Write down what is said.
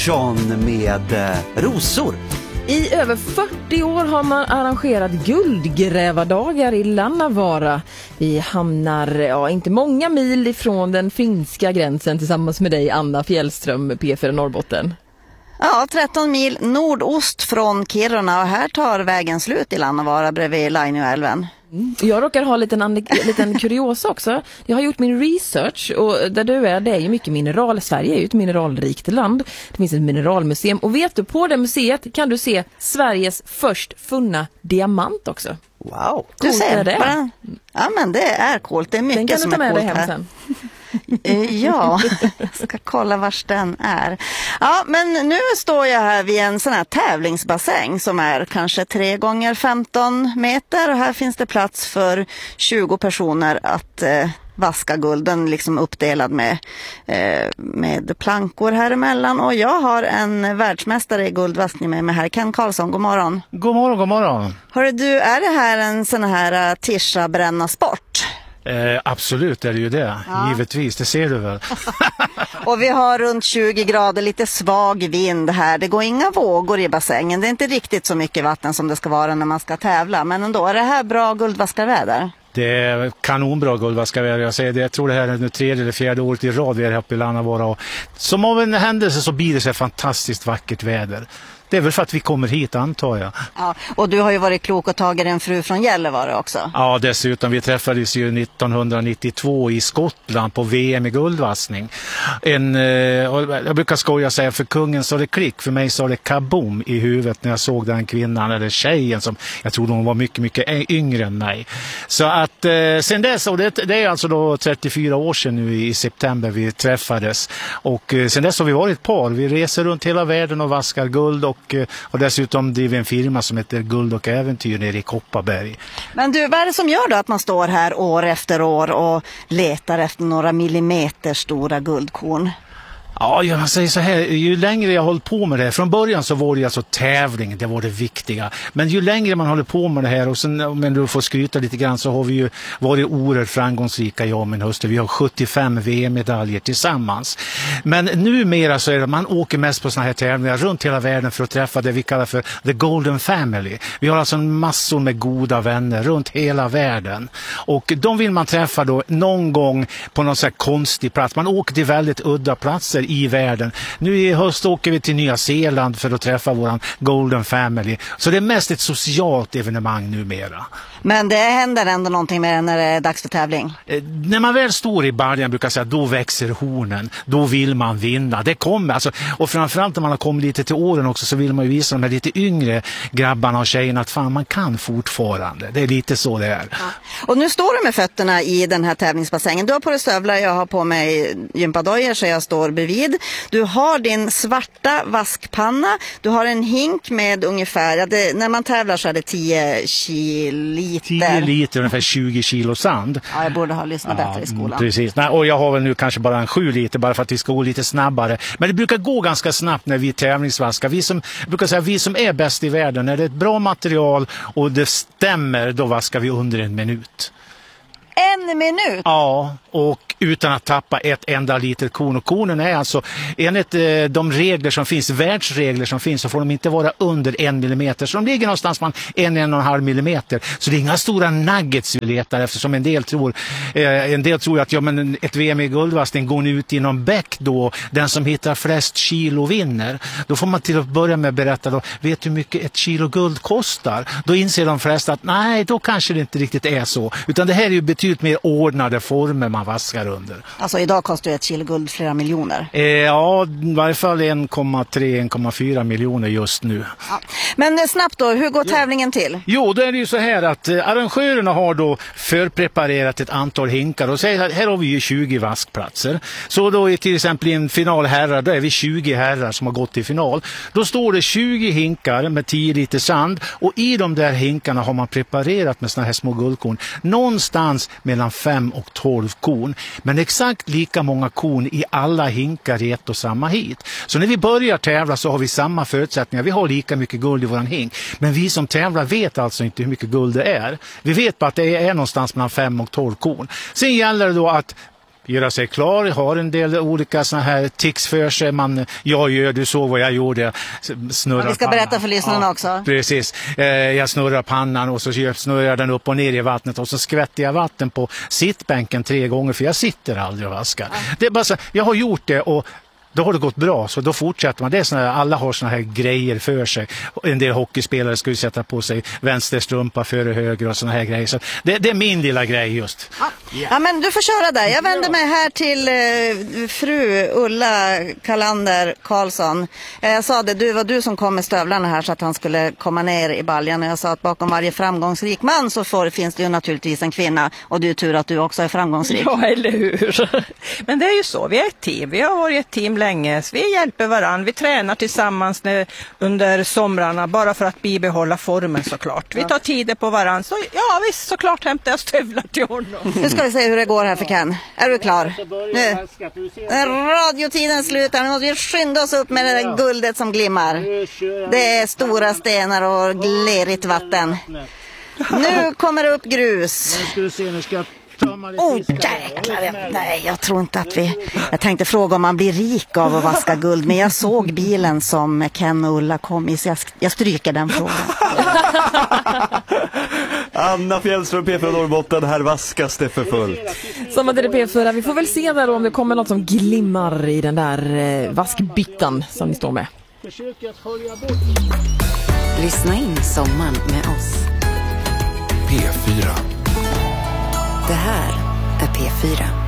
Med rosor. I över 40 år har man arrangerat guldgrävardagar i Lannavaara. Vi hamnar inte många mil ifrån den finska gränsen tillsammans med dig, Anna Fjällström, P4 Norrbotten. Ja, 13 mil nordost från Kiruna och här tar vägen slut i Lannavaara bredvid Lainioälven. Jag råkar ha en liten kuriosa också. Jag har gjort min research och där du är, det är ju mycket mineral. Sverige är ju ett mineralrikt land. Det finns ett mineralmuseum och vet du, på det museet kan du se Sveriges först funna diamant också. Wow, du ser det. Ja, men det är coolt. Det är mycket som är coolt här. Den kan du ta med dig hem sen. Ja, jag ska kolla vars den är. Ja, men nu står jag här vid en sån här tävlingsbassäng som är kanske 3 gånger 15 meter och här finns det plats för 20 personer att vaska gulden, liksom uppdelad med plankor här emellan. Och jag har en världsmästare i guldvaskning med mig här, Ken Karlsson. God morgon. God morgon, god morgon. Hörru du, är det här en sån här tischa bränna sport? Absolut är det ju det, givetvis, det ser du väl. Och vi har runt 20 grader, lite svag vind här. Det går inga vågor i bassängen. Det är inte riktigt så mycket vatten som det ska vara när man ska tävla. Men ändå, är det här bra guldvaskarväder? Det är kanonbra guldvaskarväder. Jag säger det, jag tror det här är nu 3:e eller 4:e året i rad vi är här uppe i Lannavaara. Och som av en händelse så blir det så fantastiskt vackert väder. Det är väl för att vi kommer hit, antar jag. Ja, och du har ju varit klok och tagit en fru från Gällivare också. Ja, dessutom. Vi träffades ju 1992 i Skottland på VM i guldvaskning. Jag brukar skoja säga, för kungen sa det klick, för mig sa det kaboom i huvudet när jag såg den kvinnan, eller tjejen som jag trodde hon var mycket, mycket yngre än mig. Så att sen dess, och det är alltså då 34 år sedan nu i september vi träffades. Och sen dess har vi varit ett par. Vi reser runt hela världen och vaskar guld och dessutom driver en firma som heter Guld och Äventyr nere i Kopparberg. Men du, vad är det som gör då att man står här år efter år och letar efter några millimeter stora guldkorn? Ja, jag säger så här, ju längre jag håller på med det här, från början så var det alltså tävling, det var det viktiga. Men ju längre man håller på med det här, och sen, om du får skryta lite grann, så har vi ju varit oerhört framgångsrika, jag och min hustru. Vi har 75 VM-medaljer tillsammans. Men numera så är det, man åker mest på såna här tävlingar runt hela världen för att träffa det vi kallar för The Golden Family. Vi har alltså massor med goda vänner runt hela världen. Och de vill man träffa då någon gång på någon sån här konstig plats. Man åker till väldigt udda platser i världen. Nu i höst åker vi till Nya Zeeland för att träffa våran Golden Family. Så det är mest ett socialt evenemang numera. Men det händer ändå någonting med när det är dags för tävling? När man väl står i början brukar jag säga, då växer hornen. Då vill man vinna. Det kommer. Alltså, och framförallt när man har kommit lite till åren också, så vill man ju visa de här lite yngre grabbarna och tjejerna att fan, man kan fortfarande. Det är lite så det är. Ja. Och nu står du med fötterna i den här tävlingsbassängen. Du har på dig stövlar, jag har på mig gympadojor så jag står bredvid. Du har din svarta vaskpanna. Du har en hink med ungefär, när man tävlar så är det 10 liter. 10 liter, ungefär 20 kilo sand. Ja, jag borde ha lyssnat bättre i skolan. Precis. Nej, och jag har väl nu kanske bara en 7 liter bara för att vi ska gå lite snabbare. Men det brukar gå ganska snabbt när vi tävlingsvaskar. Vi som är bäst i världen, när det är ett bra material och det stämmer, då vaskar vi under 1 minut. 1 minut? Ja, och utan att tappa ett enda litet korn. Och kornen är alltså, enligt de regler som finns, världsregler som finns, så får de inte vara under 1 millimeter. Så de ligger någonstans på 1,5 millimeter. Så det är inga stora nuggets vi letar, eftersom en del tror att ett VM i guldvaskning går ut i någon bäck då. Den som hittar flest kilo vinner. Då får man till att börja med berätta då, vet du hur mycket 1 kilo guld kostar? Då inser de flesta att nej, då kanske det inte riktigt är så. Utan det här är ju betydligt mer ordnade former man vaskar under. Alltså idag kostar 1 kilo guld flera miljoner. Ja, i varje fall 1,3-1,4 miljoner just nu. Ja. Men snabbt då, hur går tävlingen till? Jo, då är det ju så här att arrangörerna har då förpreparerat ett antal hinkar och säger att här har vi ju 20 vaskplatser. Så då är till exempel i en final herrar, då är vi 20 herrar som har gått till final. Då står det 20 hinkar med 10 liter sand och i de där hinkarna har man preparerat med såna här små guldkorn. Någonstans mellan 5 och 12 korn. Men exakt lika många korn i alla hinkar i ett och samma hit. Så när vi börjar tävla så har vi samma förutsättningar. Vi har lika mycket guld i våran hink. Men vi som tävlar vet alltså inte hur mycket guld det är. Vi vet bara att det är någonstans mellan 5 och 12 korn. Sen gäller det då att göra sig klar, har en del olika såna här tics för sig. Du såg vad jag gjorde. Snurrar vi ska pannan. berätta för lyssnarna också. Precis. Jag snurrar pannan och så snurrar jag den upp och ner i vattnet och så skvätter jag vatten på sittbänken 3 gånger för jag sitter aldrig och vaskar. Det är bara så, jag har gjort det och då har det gått bra, så då fortsätter man. Det är såna här, alla har såna här grejer för sig. En del hockeyspelare skulle sätta på sig vänsterstrumpa före höger och såna här grejer. Så det är min lilla grej just. Ja, men du får köra där. Jag vänder mig här till fru Ulla Kalander Karlsson. Jag sa det, det var du som kom med stövlarna här så att han skulle komma ner i baljan. Och jag sa att bakom varje framgångsrik man så finns det ju naturligtvis en kvinna. Och det är tur att du också är framgångsrik. Ja, eller hur? Men det är ju så, vi är ett team. Vi har varit ett team länge. Vi hjälper varann. Vi tränar tillsammans under somrarna bara för att bibehålla formen såklart. Vi tar tider på varann. Så ja, visst, såklart hämtar jag stövlar till honom. Nu ska vi se hur det går här för Ken. Är du klar? Nu. Radiotiden slutar. Nu måste vi skynda oss upp med det där guldet som glimmar. Det är stora stenar och lerigt vatten. Nu kommer det upp grus. Jäklar. Nej, jag tror inte att jag tänkte fråga om man blir rik av att vaska guld, men jag såg bilen som Ken och Ulla kom i, så jag stryker den frågan. Anna Fjällström, P4 Norrbotten, här vaskas det för fullt. Som till P4, vi får väl se där om det kommer något som glimmar i den där vaskbyttan som ni står med. Lyssna in sommaren med oss. P4. Det här är P4.